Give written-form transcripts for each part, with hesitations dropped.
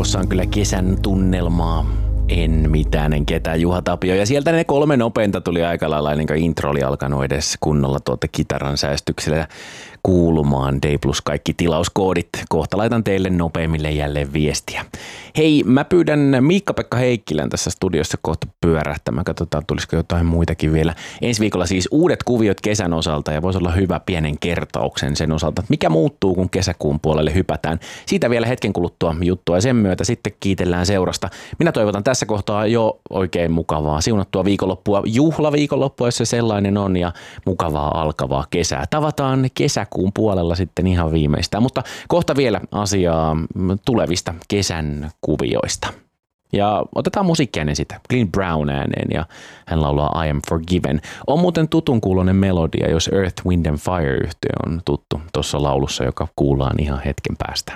Tossa on kyllä kesän tunnelmaa. En mitään, en ketään, Juha Tapio. Ja sieltä ne 3 nopeinta tuli aika lailla, ennen kuin intro oli alkanut edes kunnolla kitaran säästyksellä kuulumaan. D plus kaikki tilauskoodit. Kohta laitan teille nopeimmille jälleen viestiä. Hei, mä pyydän Miikka-Pekka Heikkilän tässä studiossa kohta pyörähtämään. Katsotaan, tulisiko jotain muitakin vielä. Ensi viikolla siis uudet kuviot kesän osalta ja voisi olla hyvä pienen kertauksen sen osalta, että mikä muuttuu, kun kesäkuun puolelle hypätään. Siitä vielä hetken kuluttua juttua ja sen myötä sitten kiitellään seurasta. Minä toivotan tässä kohtaa jo oikein mukavaa siunattua viikonloppua, juhlaviikonloppua, jos se sellainen on, ja mukavaa alkavaa kesää. Tavataan kesäkuun puolella sitten ihan viimeistään, mutta kohta vielä asiaa tulevista kesän kuvioista. Ja otetaan musiikkia ennen sitä. Clint Brown ääneen ja hän laulaa I Am Forgiven. On muuten tutun kuuloinen melodia, jos Earth, Wind and Fire -yhtye on tuttu tuossa laulussa, joka kuullaan ihan hetken päästä.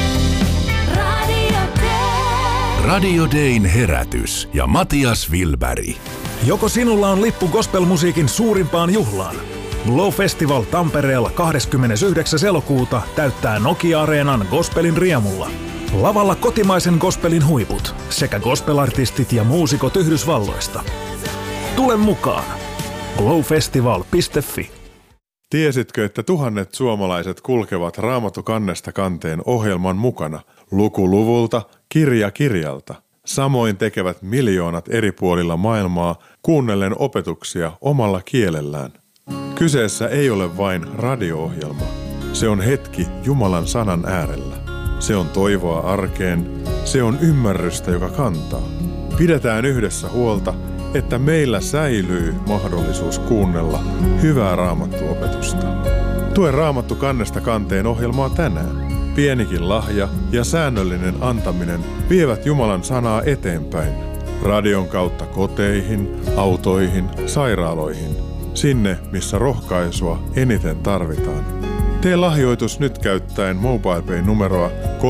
Radio Dayn herätys ja Matias Wilberg. Joko sinulla on lippu gospelmusiikin suurimpaan juhlaan? Glow Festival Tampereella 29. elokuuta täyttää Nokia-areenan gospelin riemulla. Lavalla kotimaisen gospelin huiput sekä gospelartistit ja muusikot Yhdysvalloista. Tule mukaan! glowfestival.fi. Tiesitkö, että tuhannet suomalaiset kulkevat Raamattu kannesta kanteen ohjelman mukana luku luvulta, kirja kirjalta? Samoin tekevät miljoonat eri puolilla maailmaa kuunnellen opetuksia omalla kielellään. Kyseessä ei ole vain radio-ohjelma. Se on hetki Jumalan sanan äärellä. Se on toivoa arkeen. Se on ymmärrystä, joka kantaa. Pidetään yhdessä huolta, että meillä säilyy mahdollisuus kuunnella hyvää Raamattu-opetusta. Tue Raamattu kannesta kanteen ohjelmaa tänään. Pienikin lahja ja säännöllinen antaminen vievät Jumalan sanaa eteenpäin. Radion kautta koteihin, autoihin, sairaaloihin. Sinne, missä rohkaisua eniten tarvitaan. Tee lahjoitus nyt käyttäen MobilePay-numeroa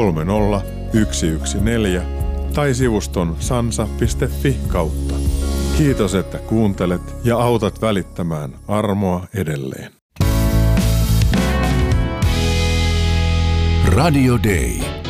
30114 tai sivuston sansa.fi kautta. Kiitos, että kuuntelet ja autat välittämään armoa edelleen. Radio Day.